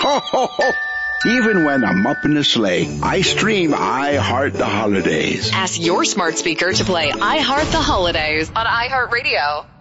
ho, ho, ho. Even when I'm up in the sleigh, I stream I Heart the Holidays. Ask your smart speaker to play I Heart the Holidays on iHeartRadio.